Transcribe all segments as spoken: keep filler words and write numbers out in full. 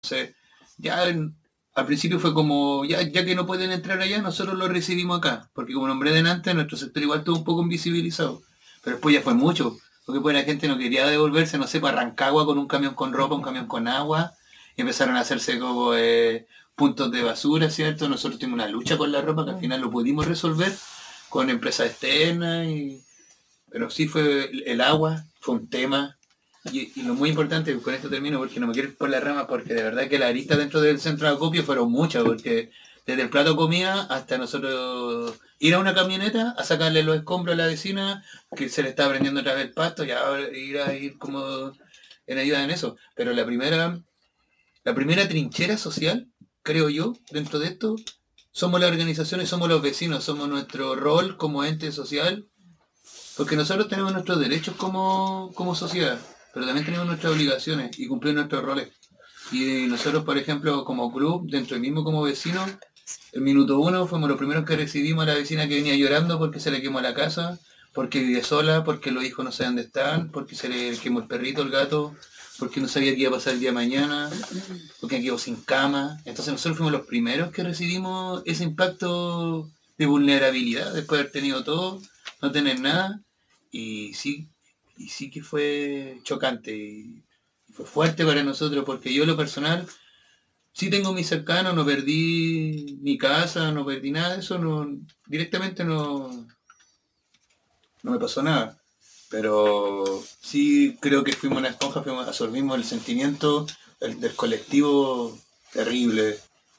Entonces, ya en, al principio fue como, ya, ya que no pueden entrar allá, nosotros lo recibimos acá, porque como nombré delante, nuestro sector igual estuvo un poco invisibilizado, pero después ya fue mucho, porque pues la gente no quería devolverse, no sé, para Rancagua con un camión con ropa, un camión con agua, y empezaron a hacerse como eh, puntos de basura, ¿cierto? Nosotros tuvimos una lucha con la ropa que al final lo pudimos resolver con empresas externas, y, pero sí fue el, el agua, fue un tema. Y, y lo muy importante, con esto termino porque no me quiero ir por la rama, porque de verdad que las aristas dentro del centro de acopio fueron muchas, porque desde el plato de comida hasta nosotros ir a una camioneta a sacarle los escombros a la vecina, que se le está prendiendo otra vez el pasto, ya ir a ir como en ayuda en eso. Pero la primera, la primera trinchera social, creo yo, dentro de esto, somos las organizaciones, somos los vecinos, somos nuestro rol como ente social, porque nosotros tenemos nuestros derechos como, como sociedad, pero también tenemos nuestras obligaciones y cumplir nuestros roles. Y nosotros, por ejemplo, como club, dentro del mismo como vecinos, el minuto uno fuimos los primeros que recibimos a la vecina que venía llorando porque se le quemó la casa, porque vive sola, porque los hijos no saben dónde están, porque se le quemó el perrito, el gato, porque no sabía qué iba a pasar el día de mañana, porque quedó sin cama. Entonces nosotros fuimos los primeros que recibimos ese impacto de vulnerabilidad después de haber tenido todo, no tener nada. Y sí, y sí que fue chocante y fue fuerte para nosotros, porque yo, lo personal, sí tengo mis cercanos, no perdí mi casa, no perdí nada de eso, no, directamente no, no me pasó nada. Pero sí creo que fuimos una esponja, fuimos, absorbimos el sentimiento del, del colectivo terrible.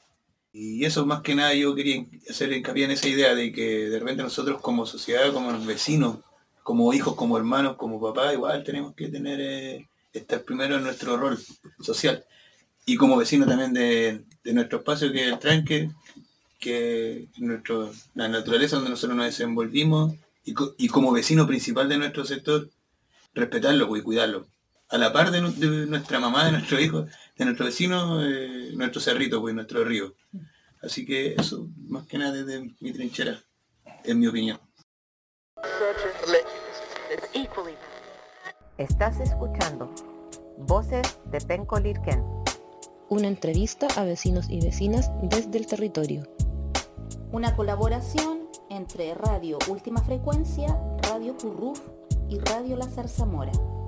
Y eso más que nada yo quería hacer hincapié en esa idea de que de repente nosotros como sociedad, como vecinos, como hijos, como hermanos, como papás, igual tenemos que tener, eh, estar primero en nuestro rol social. Y como vecino también de, de nuestro espacio, que es el tranque, que es nuestro, la naturaleza donde nosotros nos desenvolvimos, y, co- y como vecino principal de nuestro sector, respetarlo, pues, y cuidarlo. A la par de, nu- de nuestra mamá, de nuestro hijo, de nuestro vecino, eh, nuestro cerrito, pues, nuestro río. Así que eso, más que nada desde mi trinchera, en mi opinión. Estás escuchando Voces de Penco Lirquén. Una entrevista a vecinos y vecinas desde el territorio. Una colaboración entre Radio Última Frecuencia, Radio Curruf y Radio La Zarzamora.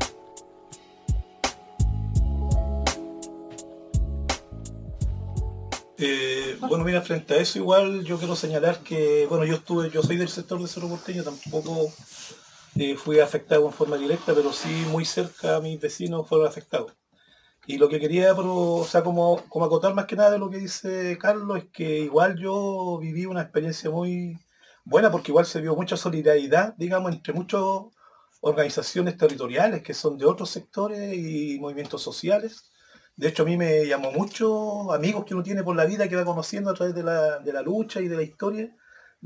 Eh, bueno, mira, frente a eso igual yo quiero señalar que, bueno, yo estuve, yo soy del sector de Cerro Porteño, tampoco eh, fui afectado en forma directa, pero sí muy cerca a mis vecinos fueron afectados. Y lo que quería, pero, o sea, como, como acotar más que nada de lo que dice Carlos, es que igual yo viví una experiencia muy buena, porque igual se vio mucha solidaridad, digamos, entre muchas organizaciones territoriales que son de otros sectores y movimientos sociales. De hecho, a mí me llamó mucho amigos que uno tiene por la vida, que va conociendo a través de la, de la lucha y de la historia,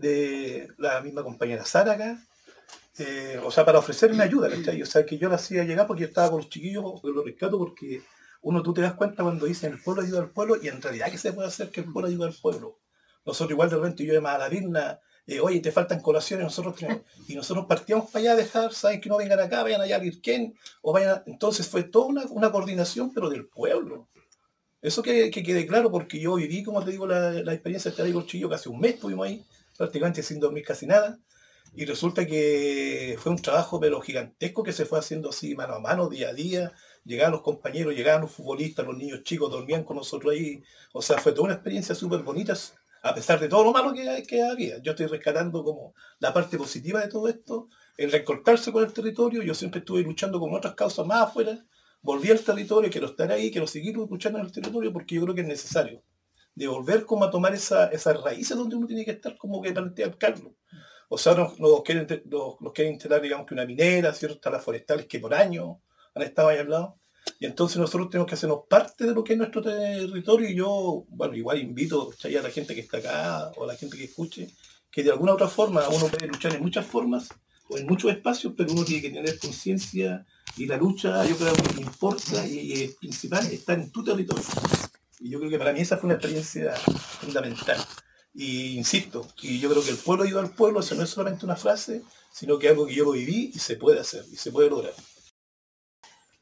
de la misma compañera Sara acá, eh, o sea, para ofrecerme ayuda, ¿cachai? O sea, que yo la hacía llegar porque yo estaba con los chiquillos, lo rescato porque uno, tú te das cuenta cuando dicen el pueblo ayuda al pueblo, y en realidad, ¿qué se puede hacer que el pueblo ayude al pueblo? Nosotros igual de repente, yo llamaba a la Virna, eh, oye, te faltan colaciones, nosotros tenemos, y nosotros partíamos para allá a dejar, saben que no vengan acá, vayan allá a Virquén, o vayan a... Entonces fue toda una, una coordinación, pero del pueblo. Eso que, que quede claro, porque yo viví, como te digo, la, la experiencia de estar ahí con Chillo, casi un mes estuvimos ahí, prácticamente sin dormir casi nada, y resulta que fue un trabajo pero gigantesco que se fue haciendo así mano a mano, día a día. Llegaban los compañeros, llegaban los futbolistas, los niños chicos dormían con nosotros ahí. O sea, fue toda una experiencia súper bonita, a pesar de todo lo malo que, que había. Yo estoy rescatando como la parte positiva de todo esto, el recortarse con el territorio. Yo siempre estuve luchando con otras causas más afuera. Volví al territorio, quiero estar ahí, quiero seguir luchando en el territorio porque yo creo que es necesario. De volver como a tomar esa, esas raíces donde uno tiene que estar, como que plantea Carlos. O sea, nos, nos, quieren, nos, nos quieren instalar, digamos, que una minera, ciertas las forestales que por años han estado ahí al lado. Y entonces nosotros tenemos que hacernos parte de lo que es nuestro territorio. Y yo, bueno, igual invito a la gente que está acá o a la gente que escuche, que de alguna u otra forma uno puede luchar en muchas formas o en muchos espacios, pero uno tiene que tener conciencia, y la lucha, yo creo que importa y, y es principal, está en tu territorio. Y yo creo que para mí esa fue una experiencia fundamental. Y insisto, y yo creo que el pueblo ayuda al pueblo, eso no es solamente una frase, sino que es algo que yo lo viví y se puede hacer, y se puede lograr.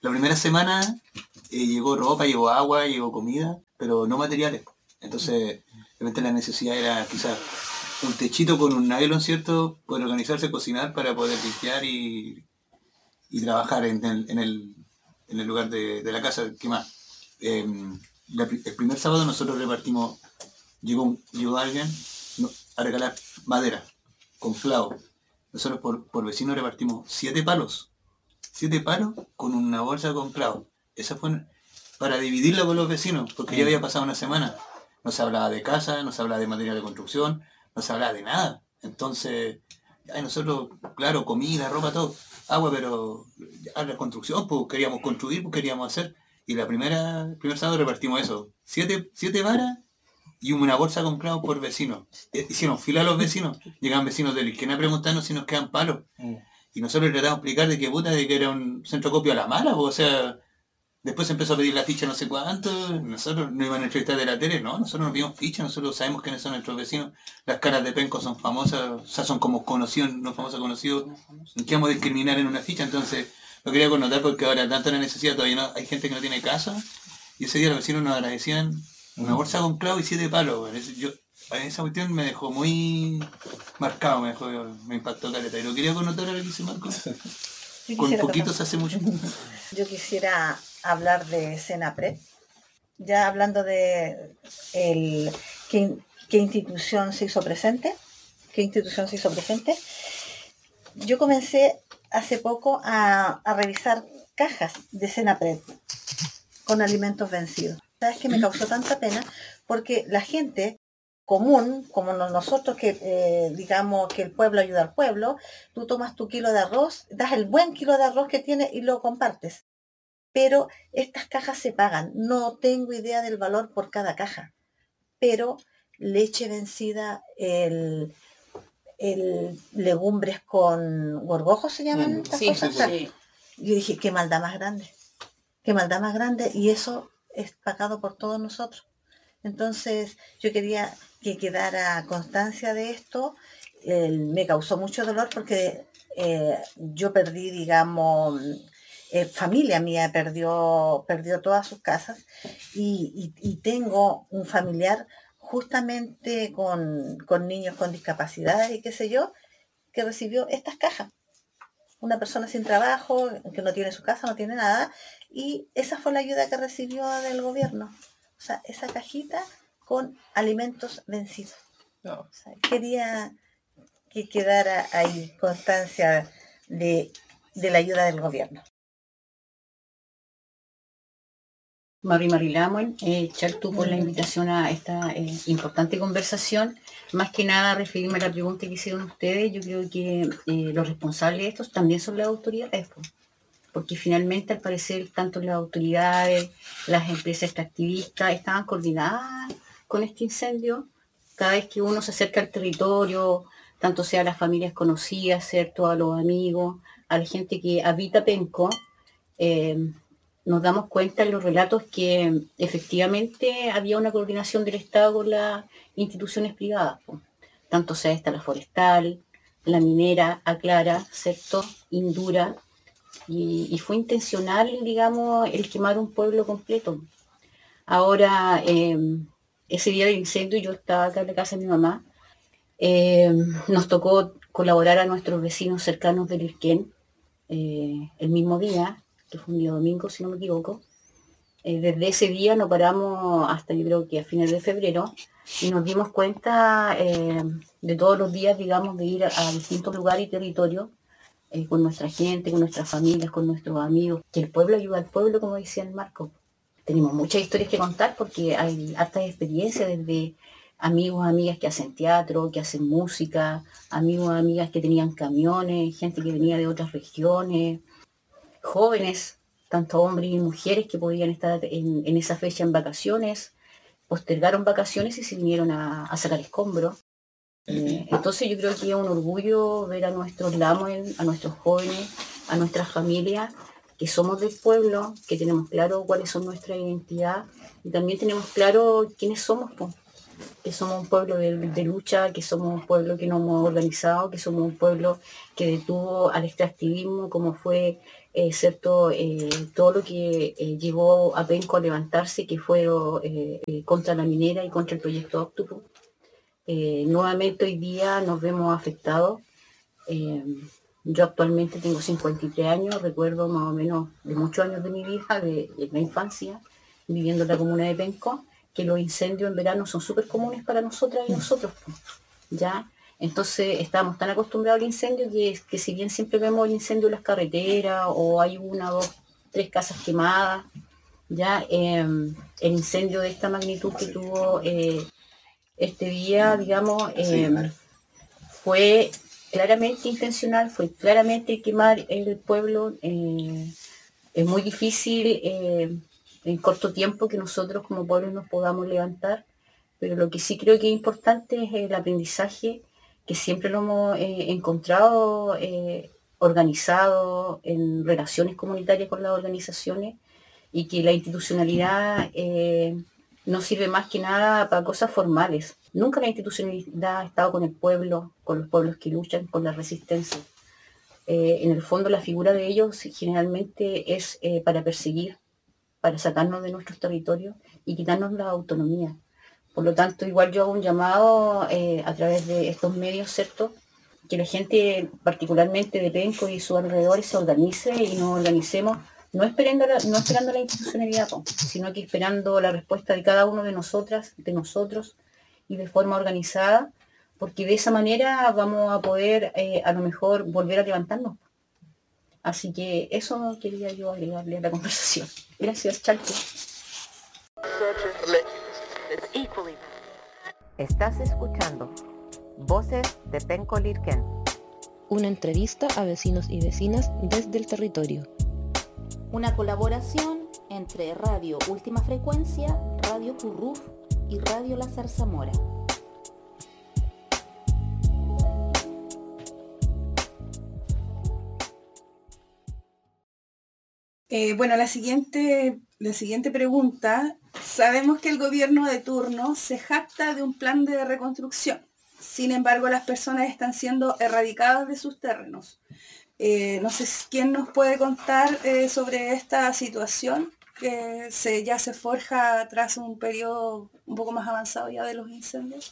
la primera semana eh, llegó ropa, llegó agua, llegó comida, pero no materiales. Entonces, realmente la necesidad era quizás un techito con un nylon, ¿cierto? Poder organizarse, cocinar para poder limpiar y, y trabajar en el, en el, en el lugar de, de la casa. ¿Qué más? Eh, la, el primer sábado nosotros repartimos, llegó, un, llegó alguien no, a regalar madera con clavos. Nosotros por, por vecinos repartimos siete palos. Siete palos con una bolsa con clavos. Esa fue para dividirla con los vecinos, porque ya había pasado una semana. No se hablaba de casa, no se hablaba de material de construcción, no se hablaba de nada. Entonces, ay, nosotros, claro, comida, ropa, todo, agua, pero ya la construcción, pues queríamos construir, pues queríamos hacer. Y la primera, el primer sábado repartimos eso. Siete, siete varas y una bolsa con clavos por vecino. Hicieron fila a los vecinos. Llegaban vecinos de la izquierda a preguntarnos si nos quedan palos. Mm. Y nosotros tratamos de explicar de que puta, de que era un centro copio a la mala, pues, o sea, después se empezó a pedir la ficha no sé cuánto, nosotros no iban a entrevistar de la tele, no, nosotros no pedimos ficha, nosotros sabemos quiénes son nuestros vecinos, las caras de penco son famosas, o sea, son como conocidos, no famosos conocidos, ¿qué vamos a discriminar en una ficha? Entonces, lo quería connotar porque ahora tanto la necesidad todavía no, hay gente que no tiene casa, y ese día los vecinos nos agradecían una bolsa con clavo y siete palos, yo, esa cuestión me dejó muy marcado, me dejó, me impactó caleta, y lo quería connotar ahora que hice Marco. Con poquito se hace mucho. Yo quisiera hablar de Senapred, ya hablando de el, qué, qué institución se hizo presente, qué institución se hizo presente. Yo comencé hace poco a, a revisar cajas de Senapred con alimentos vencidos. ¿Sabes qué me causó tanta pena? Porque la gente común, como nosotros que eh, digamos que el pueblo ayuda al pueblo, tú tomas tu kilo de arroz, das el buen kilo de arroz que tienes y lo compartes. Pero estas cajas se pagan. No tengo idea del valor por cada caja. Pero leche vencida, el, el legumbres con gorgojos se llaman estas sí, cosas. Sí. Yo dije, qué maldad más grande. Qué maldad más grande. Y eso es pagado por todos nosotros. Entonces yo quería que quedara constancia de esto. Eh, me causó mucho dolor porque eh, yo perdí, digamos, eh, familia mía perdió, perdió todas sus casas y, y, y tengo un familiar justamente con, con niños con discapacidad y qué sé yo, que recibió estas cajas. Una persona sin trabajo, que no tiene su casa, no tiene nada, y esa fue la ayuda que recibió del gobierno. O sea, esa cajita con alimentos vencidos. No. O sea, quería que quedara ahí constancia de, de la ayuda del gobierno. Mari Marilamuen, eh, Chartu, por la invitación a esta eh, importante conversación. Más que nada, referirme a la pregunta que hicieron ustedes, yo creo que eh, los responsables de estos también son las autoridades, pues. Porque finalmente, al parecer, tanto las autoridades, las empresas extractivistas estaban coordinadas con este incendio. Cada vez que uno se acerca al territorio, tanto sea a las familias conocidas, ¿cierto?, a los amigos, a la gente que habita Penco, eh, nos damos cuenta en los relatos que efectivamente había una coordinación del Estado con las instituciones privadas, pues. Tanto sea esta la forestal, la minera, Aclara, ¿cierto?, Indura. Y, y fue intencional, digamos, el quemar un pueblo completo. Ahora, eh, ese día del incendio, yo estaba acá en la casa de mi mamá, eh, nos tocó colaborar a nuestros vecinos cercanos del Irquén, eh, el mismo día, que fue un día domingo, si no me equivoco. Eh, desde ese día nos paramos hasta, yo creo que a fines de febrero, y nos dimos cuenta eh, de todos los días, digamos, de ir a, a distintos lugares y territorios, Eh, con nuestra gente, con nuestras familias, con nuestros amigos, que el pueblo ayuda al pueblo, como decía el Marco. Tenemos muchas historias que contar porque hay hartas experiencias desde amigos, amigas que hacen teatro, que hacen música, amigos, amigas que tenían camiones, gente que venía de otras regiones, jóvenes, tanto hombres y mujeres que podían estar en, en esa fecha en vacaciones, postergaron vacaciones y se vinieron a, a sacar escombros. Eh, entonces yo creo que es un orgullo ver a nuestros lamen, a nuestros jóvenes, a nuestras familias, que somos del pueblo, que tenemos claro cuáles son nuestra identidad y también tenemos claro quiénes somos, pues. que somos un pueblo de, de lucha, que somos un pueblo que nos hemos organizado, que somos un pueblo que detuvo al extractivismo, como fue eh, cierto, eh, todo lo que eh, llevó a Penco a levantarse, que fue eh, eh, contra la minera y contra el proyecto Octopus. Eh, nuevamente hoy día nos vemos afectados. Eh, yo actualmente tengo cincuenta y tres años, recuerdo más o menos de muchos años de mi vida, de, de la infancia, viviendo en la comuna de Penco, que los incendios en verano son súper comunes para nosotras y nosotros, ¿ya? Entonces estamos tan acostumbrados al incendio que, que si bien siempre vemos el incendio en las carreteras o hay una, dos, tres casas quemadas, ya eh, el incendio de esta magnitud que tuvo eh, este día, digamos, eh, fue claramente intencional, fue claramente quemar el pueblo. Eh, es muy difícil eh, en corto tiempo que nosotros como pueblo nos podamos levantar, pero lo que sí creo que es importante es el aprendizaje que siempre lo hemos eh, encontrado eh, organizado en relaciones comunitarias con las organizaciones, y que la institucionalidad eh, no sirve más que nada para cosas formales. Nunca la institucionalidad ha estado con el pueblo, con los pueblos que luchan, con la resistencia. Eh, en el fondo la figura de ellos generalmente es eh, para perseguir, para sacarnos de nuestros territorios y quitarnos la autonomía. Por lo tanto, igual yo hago un llamado eh, a través de estos medios, ¿cierto?, que la gente, particularmente de Penco y sus alrededores, se organice y nos organicemos, no esperando la, no esperando la institucionalidad, sino que esperando la respuesta de cada uno de nosotras, de nosotros, y de forma organizada, porque de esa manera vamos a poder eh, a lo mejor volver a levantarnos. Así que eso quería yo agregarle a la conversación. Gracias, Chalco. Estás escuchando Voces de Penco Lirquén. Una entrevista a vecinos y vecinas desde el territorio. Una colaboración entre Radio Última Frecuencia, Radio Curruf y Radio La Zarzamora. Eh, bueno, la siguiente, la siguiente pregunta. Sabemos que el gobierno de turno se jacta de un plan de reconstrucción. Sin embargo, las personas están siendo erradicadas de sus terrenos. Eh, no sé quién nos puede contar eh, sobre esta situación que se, ya se forja tras un periodo un poco más avanzado ya de los incendios.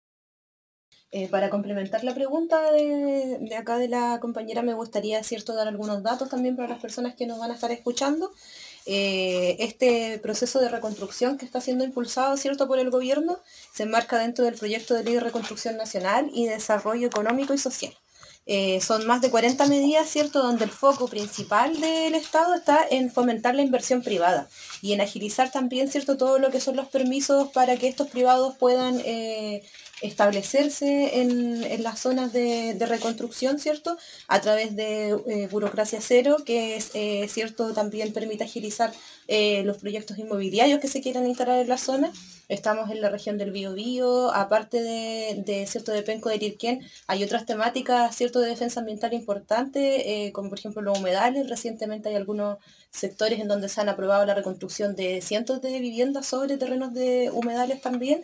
Eh, para complementar la pregunta de, de acá de la compañera, me gustaría, cierto, dar algunos datos también para las personas que nos van a estar escuchando. Eh, este proceso de reconstrucción que está siendo impulsado, cierto, por el gobierno, se enmarca dentro del proyecto de Ley de Reconstrucción Nacional y Desarrollo Económico y Social. Eh, son más de cuarenta medidas, ¿cierto?, donde el foco principal del Estado está en fomentar la inversión privada y en agilizar también, ¿cierto?, todo lo que son los permisos para que estos privados puedan eh, establecerse en, en las zonas de, de reconstrucción, ¿cierto?, a través de eh, burocracia cero, que es, eh, ¿cierto?, también permite agilizar eh, los proyectos inmobiliarios que se quieran instalar en la zona. Estamos en la región del Biobío, aparte de, de, ¿cierto?, de Penco de Lirquén, hay otras temáticas, ¿cierto?, de defensa ambiental importantes, eh, como por ejemplo los humedales. Recientemente hay algunos sectores en donde se han aprobado la reconstrucción de cientos de viviendas sobre terrenos de humedales también,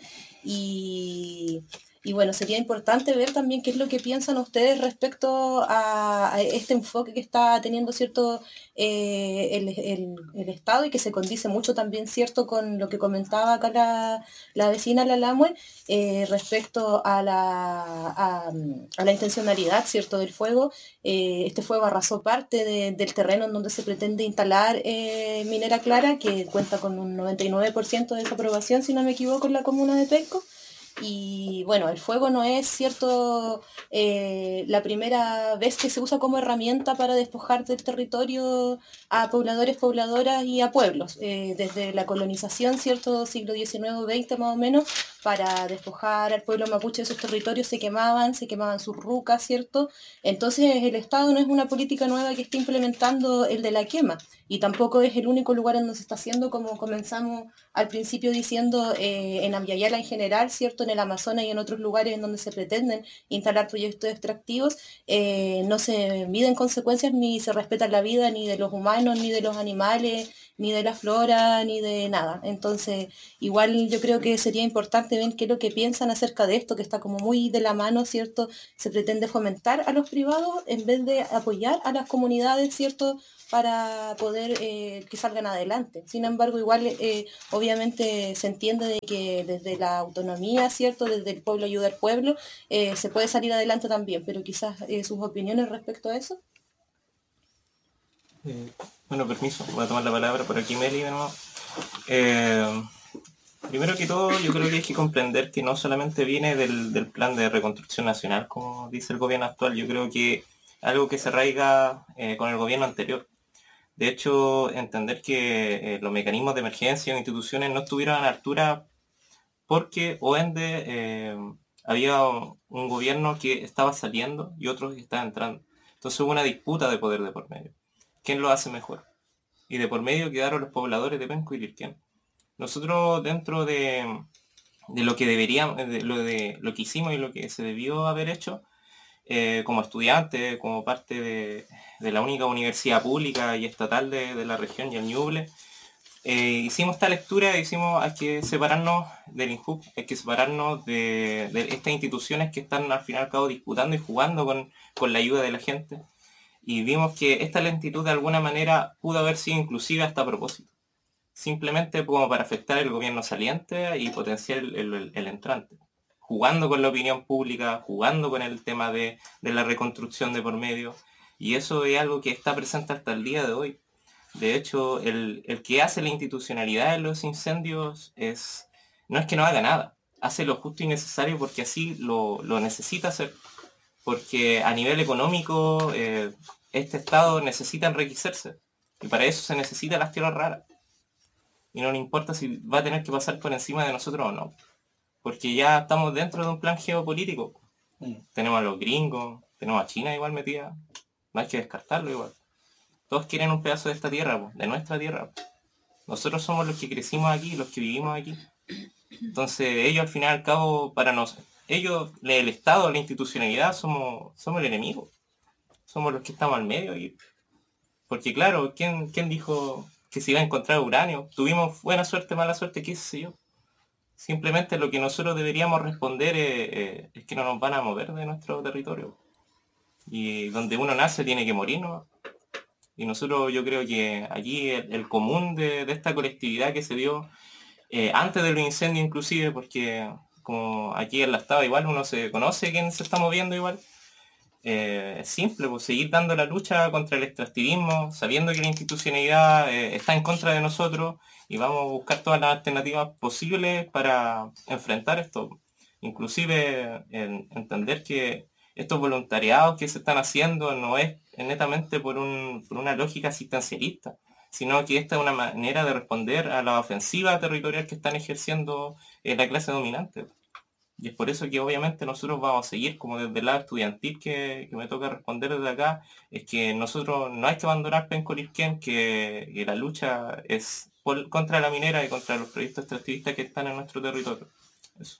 y... Y bueno, sería importante ver también qué es lo que piensan ustedes respecto a, a este enfoque que está teniendo, cierto, eh, el, el, el Estado, y que se condice mucho también, cierto, con lo que comentaba acá la, la vecina La Lamue, eh, respecto a la, a, a la intencionalidad, cierto, del fuego. Eh, este fuego arrasó parte de, del terreno en donde se pretende instalar eh, Minera Clara, que cuenta con un noventa y nueve por ciento de desaprobación, si no me equivoco, en la comuna de Penco. Y bueno, el fuego no es, cierto, eh, la primera vez que se usa como herramienta para despojar del territorio a pobladores, pobladoras y a pueblos. Eh, desde la colonización, cierto, siglo diecinueve o veinte más o menos, para despojar al pueblo mapuche de sus territorios se quemaban, se quemaban sus rucas, ¿cierto? Entonces el Estado no es una política nueva que esté implementando el de la quema, y tampoco es el único lugar en donde se está haciendo, como comenzamos al principio diciendo, eh, en Ambiayala en general, ¿cierto?, en el Amazonas y en otros lugares en donde se pretenden instalar proyectos extractivos, eh, no se miden consecuencias ni se respeta la vida ni de los humanos ni de los animales ni de la flora, ni de nada. Entonces, igual yo creo que sería importante ver qué es lo que piensan acerca de esto, que está como muy de la mano, ¿cierto? Se pretende fomentar a los privados en vez de apoyar a las comunidades, ¿cierto? Para poder eh, que salgan adelante. Sin embargo, igual eh, obviamente se entiende de que desde la autonomía, ¿cierto? Desde el pueblo ayuda al pueblo, eh, se puede salir adelante también, pero quizás eh, sus opiniones respecto a eso. Eh, bueno, permiso, voy a tomar la palabra por aquí, Meli, de nuevo. Eh, primero que todo, yo creo que hay que comprender que no solamente viene del, del plan de reconstrucción nacional, como dice el gobierno actual, yo creo que algo que se arraiga eh, con el gobierno anterior. De hecho, entender que eh, los mecanismos de emergencia o instituciones no estuvieron a la altura porque, o ende, eh, había un gobierno que estaba saliendo y otros que estaban entrando. Entonces hubo una disputa de poder de por medio. ¿Quién lo hace mejor? Y de por medio quedaron los pobladores de Penco y Lirquén. Nosotros, dentro de, de lo que deberíamos, de lo, de lo que hicimos y lo que se debió haber hecho, eh, como estudiantes, como parte de, de la única universidad pública y estatal de, de la región y el Ñuble, eh, hicimos esta lectura y decimos hay que separarnos del INJUC, hay que separarnos de, de estas instituciones que están al fin y al cabo disputando y jugando con, con la ayuda de la gente. Y vimos que esta lentitud de alguna manera pudo haber sido inclusive hasta a propósito. Simplemente como para afectar el gobierno saliente y potenciar el, el, el entrante. Jugando con la opinión pública, jugando con el tema de, de la reconstrucción de por medio. Y eso es algo que está presente hasta el día de hoy. De hecho, el, el que hace la institucionalidad de los incendios es no es que no haga nada. Hace lo justo y necesario porque así lo, lo necesita hacer. Porque a nivel económico eh, este Estado necesita enriquecerse y para eso se necesitan las tierras raras y no le importa si va a tener que pasar por encima de nosotros o no, porque ya estamos dentro de un plan geopolítico. Mm. Tenemos a los gringos, tenemos a China igual metida, no hay que descartarlo igual. Todos quieren un pedazo de esta tierra, de nuestra tierra. Nosotros somos los que crecimos aquí, los que vivimos aquí. Entonces ellos al final y al cabo para nosotros, ellos, el Estado, la institucionalidad, somos, somos el enemigo. Somos los que estamos al medio. Y, porque claro, ¿quién, ¿quién dijo que se iba a encontrar uranio? Tuvimos buena suerte, mala suerte, qué sé yo. Simplemente lo que nosotros deberíamos responder es, es, es que no nos van a mover de nuestro territorio. Y donde uno nace tiene que morir, ¿no? Y nosotros yo creo que aquí el, el común de, de esta colectividad que se dio eh, antes de los incendios inclusive, porque como aquí en la estado igual uno se conoce quién se está moviendo igual, eh, es simple, pues seguir dando la lucha contra el extractivismo, sabiendo que la institucionalidad eh, está en contra de nosotros y vamos a buscar todas las alternativas posibles para enfrentar esto. Inclusive en, entender que estos voluntariados que se están haciendo no es netamente por, un, por una lógica asistencialista, sino que esta es una manera de responder a la ofensiva territorial que están ejerciendo eh, la clase dominante. Y es por eso que obviamente nosotros vamos a seguir, como desde el lado estudiantil que, que me toca responder desde acá, es que nosotros no hay que abandonar Penco Lirquén, que, que la lucha es por, contra la minera y contra los proyectos extractivistas que están en nuestro territorio. Eso.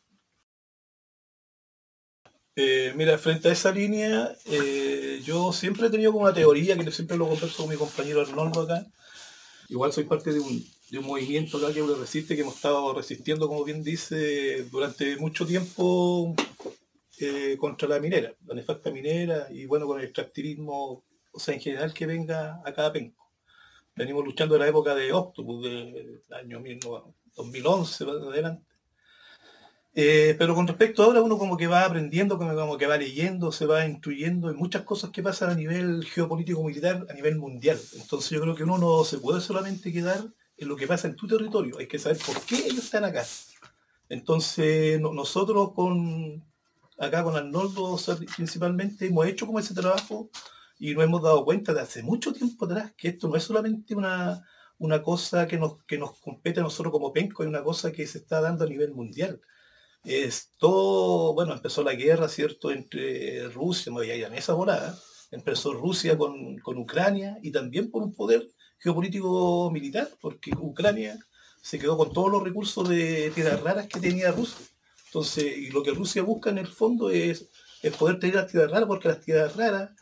Eh, mira, frente a esa línea, eh, yo siempre he tenido como una teoría, que siempre lo converso con mi compañero Arnoldo acá. Igual soy parte de un, de un movimiento acá que resiste, que hemos estado resistiendo, como bien dice, durante mucho tiempo eh, contra la minera, la nefasta minera, y bueno, con el extractivismo, o sea, en general que venga acá a Penco. Venimos luchando en la época de Octopus, del año dos mil once, para adelante. Eh, pero con respecto a ahora, uno como que va aprendiendo, como, como que va leyendo, se va instruyendo en muchas cosas que pasan a nivel geopolítico-militar, a nivel mundial. Entonces yo creo que uno no se puede solamente quedar en lo que pasa en tu territorio, hay que saber por qué ellos están acá. Entonces no, nosotros con acá con Arnoldo, o sea, principalmente hemos hecho como ese trabajo y nos hemos dado cuenta de hace mucho tiempo atrás que esto no es solamente una, una cosa que nos, que nos compete a nosotros como Penco, es una cosa que se está dando a nivel mundial. Es todo, bueno, empezó la guerra, ¿cierto?, entre Rusia, me voy a ir en esa volada, empezó Rusia con, con Ucrania y también por un poder geopolítico militar, porque Ucrania se quedó con todos los recursos de tierras raras que tenía Rusia. Entonces, y lo que Rusia busca en el fondo es, es poder tener las tierras raras, porque las tierras raras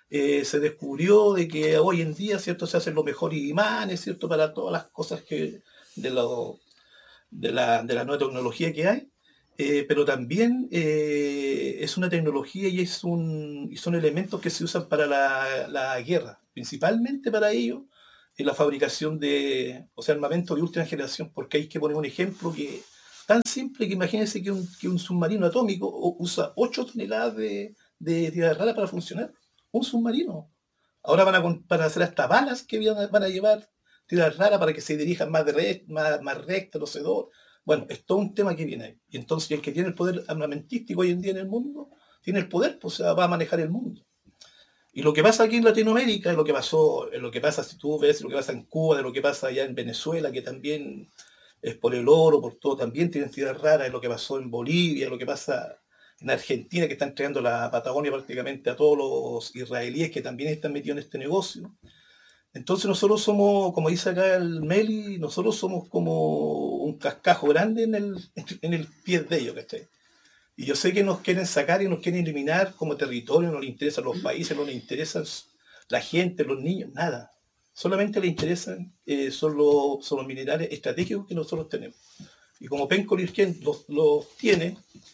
eh, se descubrió de que hoy en día, ¿cierto?, se hacen los mejores imanes, ¿cierto?, para todas las cosas que de, lo, de, la, de la nueva tecnología que hay, eh, pero también eh, es una tecnología y, es un, y son elementos que se usan para la, la guerra, principalmente para ello, en la fabricación de, o sea, armamento de última generación, porque hay que poner un ejemplo que tan simple que imagínense que un, que un submarino atómico usa ocho toneladas de, de tierra rara para funcionar. Un submarino. Ahora van a, van a hacer hasta balas que van a, van a llevar tierra rara para que se dirijan más, de re, más, más recta, los sedor. Bueno, es todo un tema que viene ahí. Y entonces el que tiene el poder armamentístico hoy en día en el mundo, tiene el poder, pues va a manejar el mundo. Y lo que pasa aquí en Latinoamérica, es lo que pasó, es lo que pasa, si tú ves, lo que pasa en Cuba, de lo que pasa allá en Venezuela, que también es por el oro, por todo, también tienen tierras raras, es lo que pasó en Bolivia, es lo que pasa en Argentina, que está entregando la Patagonia prácticamente a todos los israelíes que también están metidos en este negocio. Entonces nosotros somos, como dice acá el Meli, nosotros somos como un cascajo grande en el, en el pie de ellos, ¿cachai? Y yo sé que nos quieren sacar y nos quieren eliminar como territorio, no les interesan los países, no les interesan la gente, los niños, nada. Solamente les interesan eh, son, los, son los minerales estratégicos que nosotros tenemos. Y como Penco Lirquén los, los tiene,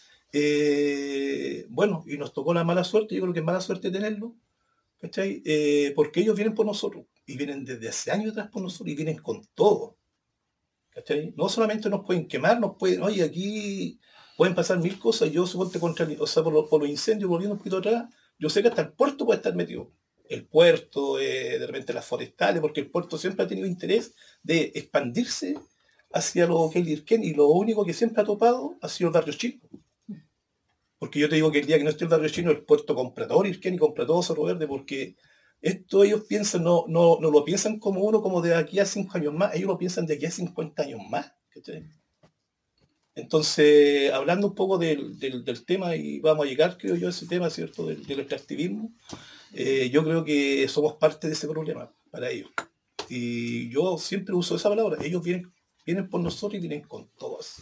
eh, bueno, y nos tocó la mala suerte, yo creo que es mala suerte tenerlo, ¿cachai? Eh, porque ellos vienen por nosotros, y vienen desde hace años atrás por nosotros, y vienen con todo, ¿cachai? No solamente nos pueden quemar, nos pueden, oye, aquí pueden pasar mil cosas, yo suponte contra, o sea, por, lo, por los incendios, volviendo un poquito atrás, yo sé que hasta el puerto puede estar metido. El puerto, eh, de repente las forestales, porque el puerto siempre ha tenido interés de expandirse hacia lo que es Lirquén, y lo único que siempre ha topado ha sido el barrio chino. Porque yo te digo que el día que no esté el barrio chino, el puerto compra todo Lirquén y compra todo Cerro Verde, porque esto ellos piensan, no, no, no lo piensan como uno como de aquí a cinco años más, ellos lo piensan de aquí a cincuenta años más, ¿cachai? Entonces, hablando un poco del, del, del tema, y vamos a llegar, creo yo, a ese tema, ¿cierto?, del, del extractivismo, eh, yo creo que somos parte de ese problema para ellos. Y yo siempre uso esa palabra, ellos vienen, vienen por nosotros y vienen con todas.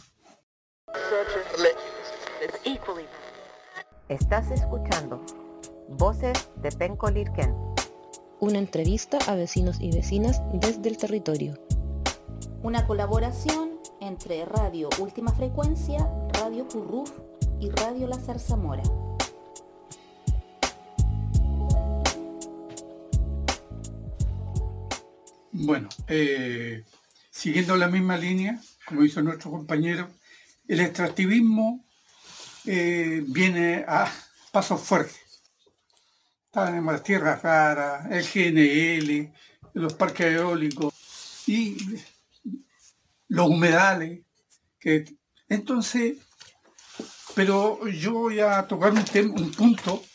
Estás escuchando Voces de Penco Lirquén. Una entrevista a vecinos y vecinas desde el territorio. Una colaboración entre Radio Última Frecuencia, Radio Curruf y Radio La Zarzamora. Bueno, eh, siguiendo la misma línea, como hizo nuestro compañero, el extractivismo eh, viene a pasos fuertes. Tenemos las tierras raras, el G N L, los parques eólicos y los humedales. Que, entonces, pero yo voy a tocar un, tema, un punto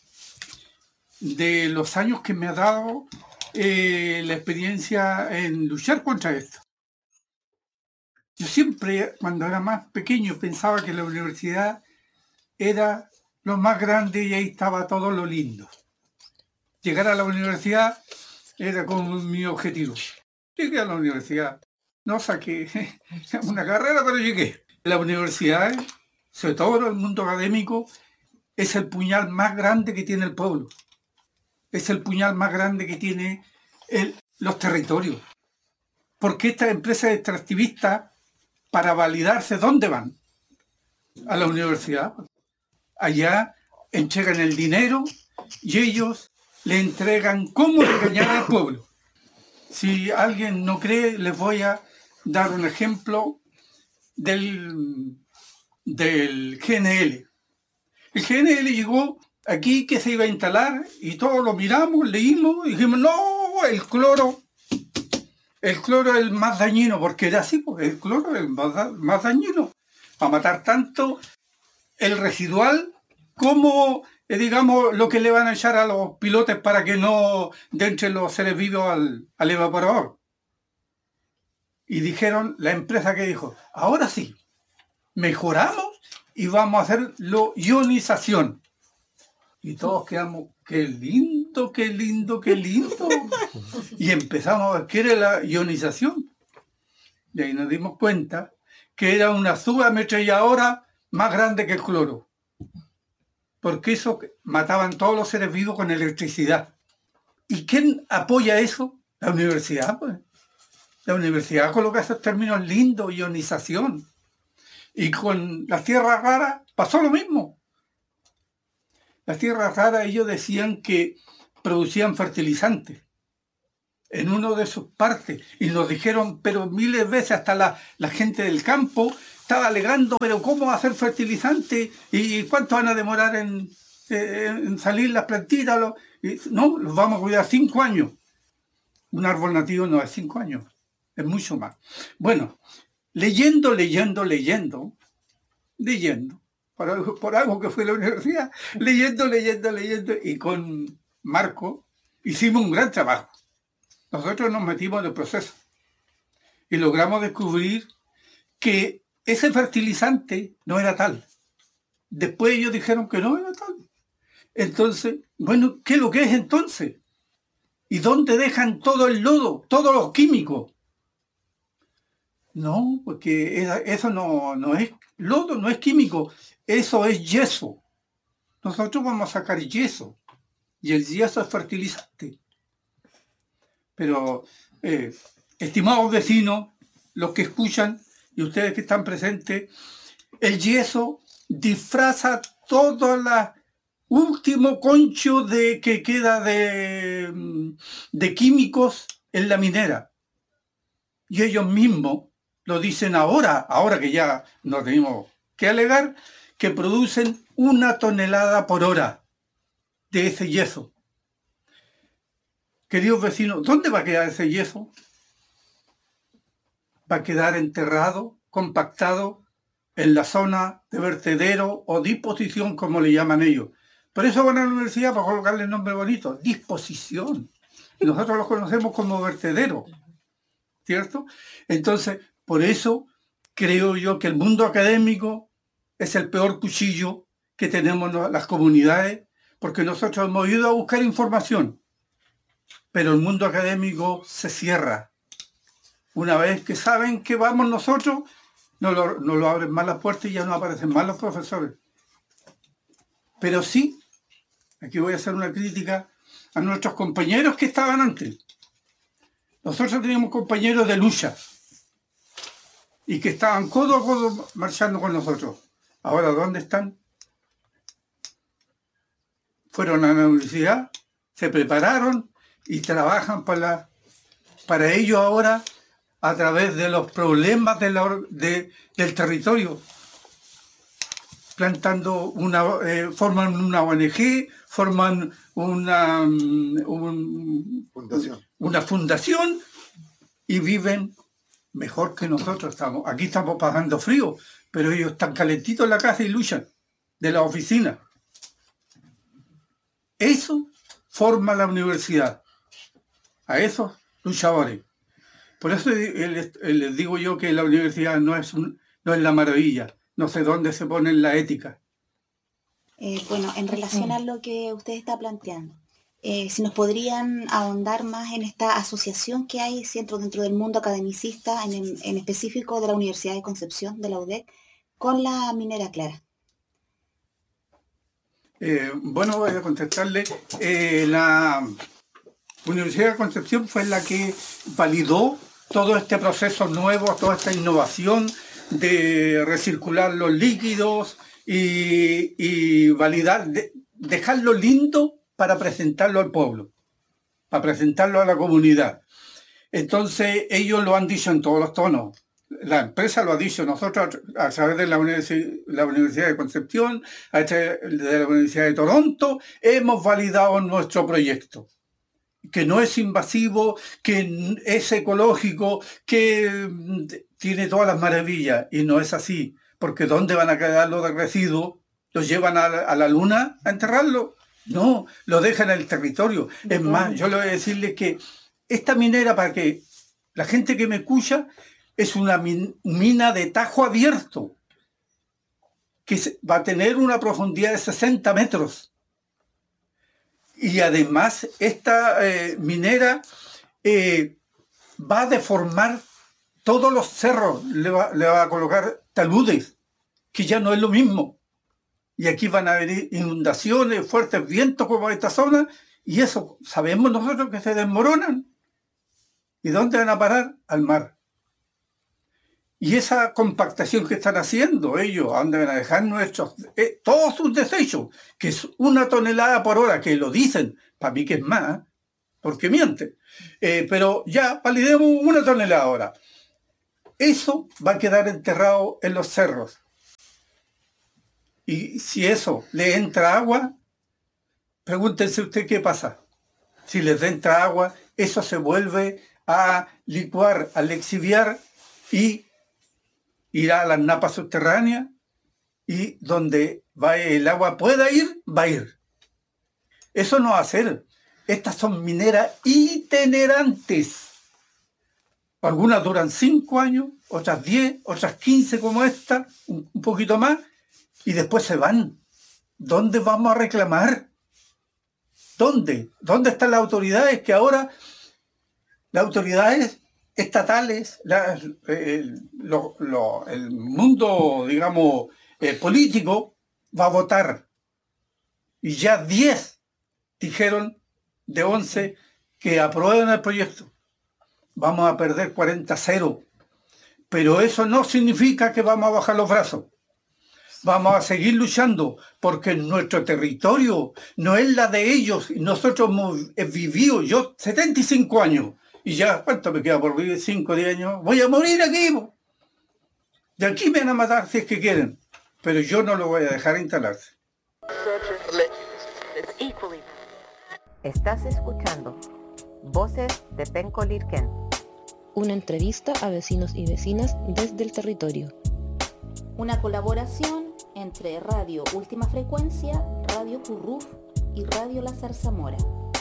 de los años que me ha dado eh, la experiencia en luchar contra esto. Yo siempre, cuando era más pequeño, pensaba que la universidad era lo más grande y ahí estaba todo lo lindo. Llegar a la universidad era como mi objetivo. Llegué a la universidad. No saqué una carrera, pero llegué. La universidad, sobre todo el mundo académico, es el puñal más grande que tiene el pueblo. Es el puñal más grande que tiene el, los territorios. Porque estas empresas extractivistas, para validarse, ¿dónde van? A la universidad. Allá entregan el dinero y ellos le entregan cómo engañar al pueblo. Si alguien no cree, les voy a dar un ejemplo del, del G N L. El G N L llegó aquí que se iba a instalar y todos lo miramos, leímos y dijimos, no, el cloro, el cloro es el más dañino, porque era así, porque el cloro es el más, más dañino, para matar tanto el residual como, eh, digamos, lo que le van a echar a los pilotes para que no entren los seres vivos al, al evaporador. Y dijeron, la empresa que dijo, ahora sí, mejoramos y vamos a hacerlo ionización. Y todos quedamos, qué lindo, qué lindo, qué lindo. Y empezamos a ver qué era la ionización. Y ahí nos dimos cuenta que era una subametralladora más grande que el cloro. Porque eso mataban todos los seres vivos con electricidad. ¿Y quién apoya eso? La universidad, pues. La universidad coloca esos términos lindos, ionización. Y con las tierras raras pasó lo mismo. Las tierras raras, ellos decían que producían fertilizantes en uno de sus partes. Y nos dijeron, pero miles de veces, hasta la, la gente del campo estaba alegando, pero ¿cómo hacer fertilizante? ¿Y cuánto van a demorar en, en salir las plantitas? Y, no, los vamos a cuidar cinco años. Un árbol nativo no es cinco años, es mucho más. Bueno, leyendo, leyendo, leyendo, leyendo, por algo, por algo que fue la universidad, leyendo, leyendo, leyendo, y con Marco hicimos un gran trabajo. Nosotros nos metimos en el proceso y logramos descubrir que ese fertilizante no era tal. Después ellos dijeron que no era tal. Entonces, bueno, ¿qué es lo que es entonces? ¿Y dónde dejan todo el lodo, todos los químicos? No, porque eso no, no es lodo, no es químico, eso es yeso. Nosotros vamos a sacar yeso y el yeso es fertilizante. Pero, eh, estimados vecinos, los que escuchan y ustedes que están presentes, el yeso disfraza todo el último concho de, que queda de, de químicos en la minera. Y ellos mismos lo dicen ahora, ahora que ya no tenemos que alegar, que producen una tonelada por hora de ese yeso. Queridos vecinos, ¿dónde va a quedar ese yeso? Va a quedar enterrado, compactado en la zona de vertedero o disposición, como le llaman ellos. Por eso van a la universidad para colocarle el nombre bonito, disposición. Nosotros los conocemos como vertedero, ¿cierto? Entonces, por eso creo yo que el mundo académico es el peor cuchillo que tenemos las comunidades, porque nosotros hemos ido a buscar información, pero el mundo académico se cierra. Una vez que saben que vamos nosotros, nos lo, nos lo abren más las puertas y ya no aparecen más los profesores. Pero sí, aquí voy a hacer una crítica a nuestros compañeros que estaban antes. Nosotros teníamos compañeros de lucha y que estaban codo a codo marchando con nosotros. Ahora, ¿dónde están? Fueron a la universidad, se prepararon y trabajan para, para ello ahora a través de los problemas de la, de, del territorio. Plantando una, eh, forman una O N G, forman una, un, fundación. una fundación y viven mejor que nosotros. Estamos. Aquí estamos pasando frío, pero ellos están calentitos en la casa y luchan de la oficina. Eso forma la universidad, a esos luchadores. Por eso les digo yo que la universidad no es, un, no es la maravilla. No sé dónde se pone la ética. Eh, bueno, en relación a lo que usted está planteando, eh, si nos podrían ahondar más en esta asociación que hay dentro, dentro del mundo academicista, en, en específico de la Universidad de Concepción, de la U D E C, con la minera Clara. Eh, bueno, voy a contestarle. Eh, la Universidad de Concepción fue la que validó todo este proceso nuevo, toda esta innovación de recircular los líquidos y, y validar, de, dejarlo lindo para presentarlo al pueblo, para presentarlo a la comunidad. Entonces ellos lo han dicho en todos los tonos. La empresa lo ha dicho, nosotros a través de la, universi la Universidad de Concepción, a través de la Universidad de Toronto, hemos validado nuestro proyecto. Que no es invasivo, que es ecológico, que tiene todas las maravillas. Y no es así, porque ¿dónde van a quedar los residuos? ¿Los llevan a la, a la luna a enterrarlo? No, lo dejan en el territorio. Es más, yo le voy a decirles que esta minera, para que la gente que me escucha, es una min mina de tajo abierto, que va a tener una profundidad de sesenta metros. Y además esta eh, minera eh, va a deformar todos los cerros, le va, le va a colocar taludes, que ya no es lo mismo. Y aquí van a venir inundaciones, fuertes vientos como esta zona, Y eso sabemos nosotros que se desmoronan. ¿Y dónde van a parar? Al mar. Y esa compactación que están haciendo ellos, ¿a dónde van a dejar nuestros, eh, todos sus desechos? Que es una tonelada por hora, que lo dicen, para mí que es más, porque mienten. Eh, pero ya, validemos una tonelada ahora. Eso va a quedar enterrado en los cerros. Y si eso le entra agua, pregúntense usted qué pasa. Si les entra agua, eso se vuelve a licuar, a lixiviar y irá a las napas subterráneas, y donde va el agua pueda ir, va a ir. Eso no va a ser. Estas son mineras itinerantes. Algunas duran cinco años, otras diez, otras quince como esta, un, un poquito más, y después se van. ¿Dónde vamos a reclamar? ¿Dónde? ¿Dónde están las autoridades? Que ahora las autoridades estatales, la, el, lo, lo, el mundo, digamos, eh, político, va a votar. Y ya diez dijeron de once que aprueben el proyecto. Vamos a perder cuarenta a cero. Pero eso no significa que vamos a bajar los brazos. Vamos a seguir luchando, porque nuestro territorio no es la de ellos. Nosotros hemos vivido, yo setenta y cinco años, y ya, ¿cuánto me queda por vivir? cinco o diez años. Voy a morir aquí. De aquí me van a matar si es que quieren. Pero yo no lo voy a dejar instalarse. Estás escuchando Voces de Penco Lirquén. Una entrevista a vecinos y vecinas desde el territorio. Una colaboración entre Radio Última Frecuencia, Radio Curruf y Radio La Zarzamora.